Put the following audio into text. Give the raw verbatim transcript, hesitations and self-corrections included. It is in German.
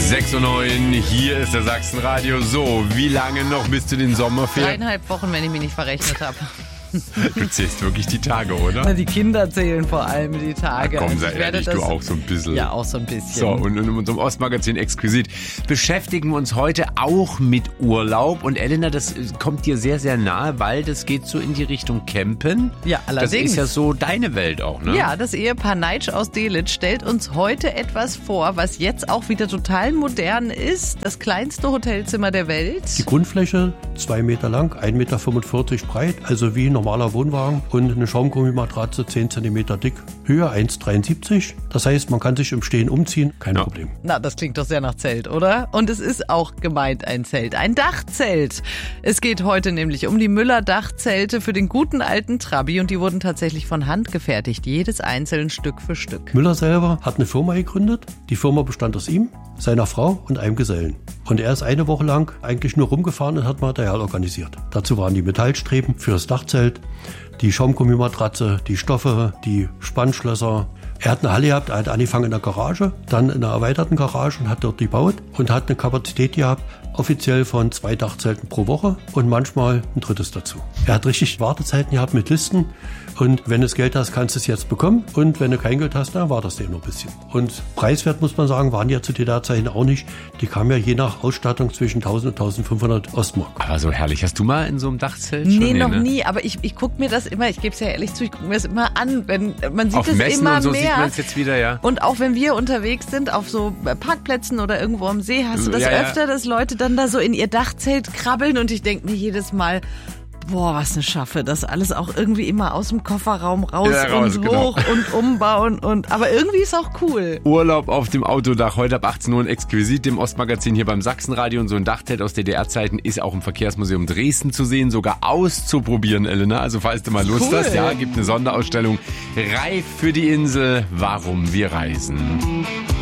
sechs Uhr neun, hier ist der Sachsenradio. So, wie lange noch bis zu den Sommerferien? Dreieinhalb Wochen, wenn ich mich nicht verrechnet habe. Du zählst wirklich die Tage, oder? Na, die Kinder zählen vor allem die Tage. Komm, Also sei ich werde ehrlich, das, du auch so ein bisschen. Ja, auch so ein bisschen. So, und in unserem Ostmagazin Exquisit beschäftigen wir uns heute auch mit Urlaub. Und Elena, das kommt dir sehr, sehr nahe, weil das geht so in die Richtung Campen. Ja, allerdings. Das ist ja so deine Welt auch, ne? Ja, das Ehepaar Neitsch aus Delitzsch stellt uns heute etwas vor, was jetzt auch wieder total modern ist. Das kleinste Hotelzimmer der Welt. Die Grundfläche zwei Meter lang, ein Meter fünfundvierzig breit, also wie ein normaler Wohnwagen. Und eine Schaumgummimatratze zehn Zentimeter dick. Höhe eins Komma dreiundsiebzig. Das heißt, man kann sich im Stehen umziehen, kein Ja. Problem. Na, das klingt doch sehr nach Zelt, oder? Und es ist auch gemeint ein Zelt, ein Dachzelt. Es geht heute nämlich um die Müller-Dachzelte für den guten alten Trabi und die wurden tatsächlich von Hand gefertigt, jedes einzeln Stück für Stück. Müller selber hat eine Firma gegründet. Die Firma bestand aus ihm, seiner Frau und einem Gesellen. Und er ist eine Woche lang eigentlich nur rumgefahren und hat Material organisiert. Dazu waren die Metallstreben für das Dachzelt, die Schaumgummimatratze, die Stoffe, die Spannschlösser. Er hat eine Halle gehabt, er hat angefangen in der Garage, dann in einer erweiterten Garage und hat dort gebaut und hat eine Kapazität gehabt, offiziell von zwei Dachzelten pro Woche und manchmal ein drittes dazu. Er hat richtig Wartezeiten gehabt mit Listen und wenn du das Geld hast, kannst du es jetzt bekommen und wenn du kein Geld hast, dann wartest du noch ein bisschen. Und preiswert muss man sagen, waren die ja zu D D R-Zeiten auch nicht. Die kamen ja je nach Ausstattung zwischen tausend und tausendfünfhundert Ostmark. Aber so herrlich. Hast du mal in so einem Dachzelt schon? Nee, noch ne? nie, aber ich, ich gucke mir das immer, ich gebe es ja ehrlich zu, ich gucke mir das immer an, wenn man sieht Auf es Messen immer und so mehr. sieht man es jetzt wieder, ja. Und auch wenn wir unterwegs sind auf so Parkplätzen oder irgendwo am See, hast du das Ja, ja. öfter, dass Leute dann da so in ihr Dachzelt krabbeln und ich denke mir jedes Mal, boah, was eine Schaffe, das alles auch irgendwie immer aus dem Kofferraum raus, Ja, raus, und genau. hoch und umbauen und, aber irgendwie ist auch cool. Urlaub auf dem Autodach, heute ab achtzehn Uhr in Exquisit, dem Ostmagazin hier beim Sachsenradio. Und so ein Dachzelt aus D D R-Zeiten ist auch im Verkehrsmuseum Dresden zu sehen, sogar auszuprobieren, Elena. Also falls du mal Lust Cool. hast, ja, gibt eine Sonderausstellung Reif für die Insel, warum wir reisen.